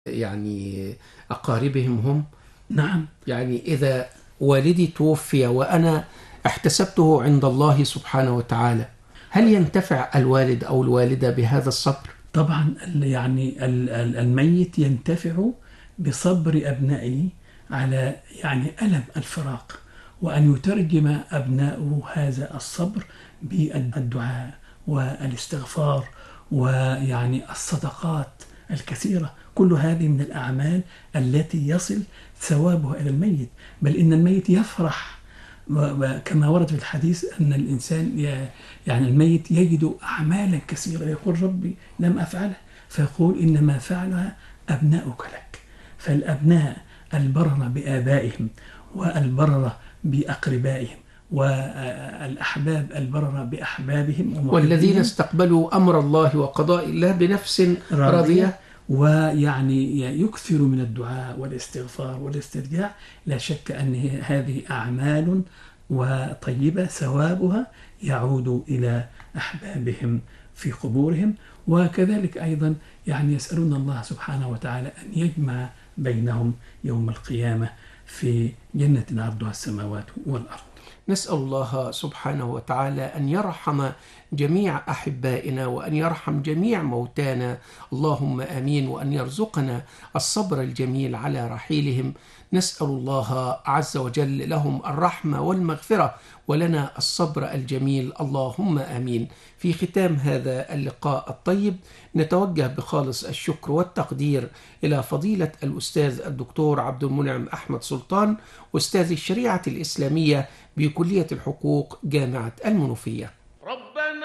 يعني أقاربهم هم. نعم. يعني إذا والدي توفي وأنا احتسبته عند الله سبحانه وتعالى، هل ينتفع الوالد أو الوالدة بهذا الصبر؟ طبعا الميت ينتفع بصبر أبنائه على ألم الفراق، وأن يترجم أبناؤه هذا الصبر بالدعاء والاستغفار الصدقات الكثيرة. كل هذه من الأعمال التي يصل ثوابها إلى الميت، بل إن الميت يفرح، كما ورد في الحديث أن الإنسان الميت يجد أعمالا كثيرة يقول ربي لم أفعلها، فيقول إنما فعلها أبناؤك لك. فالأبناء البررة بآبائهم والبررة بأقربائهم والأحباب البررة بأحبابهم والذين استقبلوا أمر الله وقضاء الله بنفس راضية يكثر من الدعاء والاستغفار والاسترجاع. لا شك أن هذه أعمال وطيبة ثوابها يعود إلى أحبابهم في قبورهم. وكذلك أيضا يسألون الله سبحانه وتعالى أن يجمع بينهم يوم القيامة في جنة عرضها السماوات والأرض. نسأل الله سبحانه وتعالى أن يرحم جميع أحبائنا وأن يرحم جميع موتانا، اللهم آمين، وأن يرزقنا الصبر الجميل على رحيلهم. نسأل الله عز وجل لهم الرحمة والمغفرة ولنا الصبر الجميل، اللهم آمين. في ختام هذا اللقاء الطيب نتوجه بخالص الشكر والتقدير إلى فضيلة الأستاذ الدكتور عبد المنعم أحمد سلطان، أستاذ الشريعة الإسلامية بكلية الحقوق جامعة المنوفية.